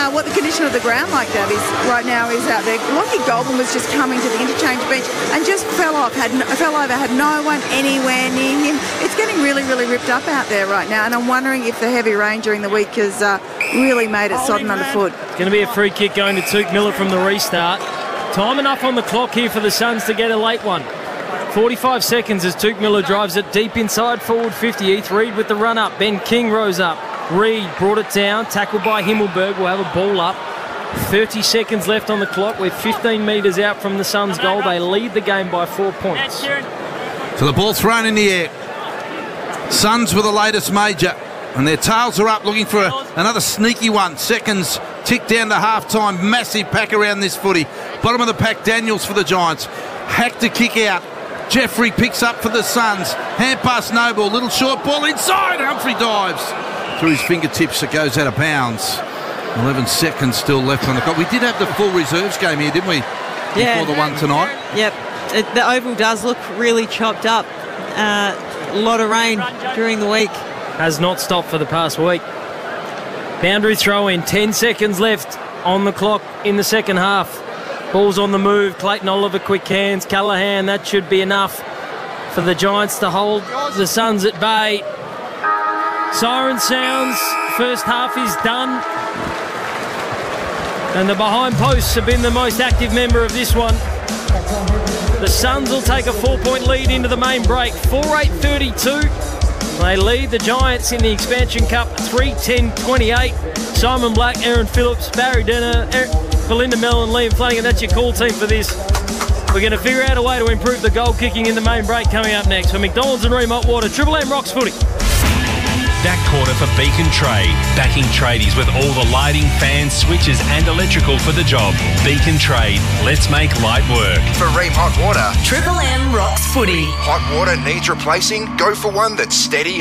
what the condition of the ground like that is right now is out there. Lockie Goldman was just coming to the interchange bench and just fell over, had no one anywhere near him. It's getting really, really ripped up out there right now, and I'm wondering if the heavy rain during the week has really made it sodden underfoot. It's going to be a free kick going to Tuke Miller from the restart. Time enough on the clock here for the Suns to get a late one. 45 seconds as Tuke Miller drives it deep inside forward 50. Heath Reed with the run up. Ben King rose up. Reed brought it down. Tackled by Himmelberg. Will have a ball up. 30 seconds left on the clock. We're 15 metres out from the Suns' goal. They lead the game by 4 points. So the ball thrown in the air. Suns with the latest major. And their tails are up looking for another sneaky one. Seconds tick down to half-time. Massive pack around this footy. Bottom of the pack, Daniels for the Giants. Hack to kick out. Jeffrey picks up for the Suns. Hand pass Noble. Little short ball inside. Humphrey dives. Through his fingertips, it goes out of bounds. 11 seconds still left on the clock. We did have the full reserves game here, didn't we? Before the one tonight. Yep. The oval does look really chopped up. A lot of rain during the week. Has not stopped for the past week. Boundary throw in. 10 seconds left on the clock in the second half. Ball's on the move. Clayton Oliver, quick hands. Callaghan, that should be enough for the Giants to hold the Suns at bay. Siren sounds. First half is done. And the behind posts have been the most active member of this one. The Suns will take a 4-point lead into the main break. 4-8-32. They lead the Giants in the Expansion Cup 3-10-28. Simon Black, Aaron Phillips, Barry Denner, Belinda Mellon, Liam Flanagan. That's your call team for this. We're going to figure out a way to improve the goal kicking in the main break coming up next. For McDonald's and Remont Water, Triple M Rocks Footy. That quarter for Beacon Trade. Backing tradies with all the lighting, fans, switches and electrical for the job. Beacon Trade. Let's make light work. For Ream Hot Water, Triple M Rocks Footy. hot water needs replacing? Go for one that's steady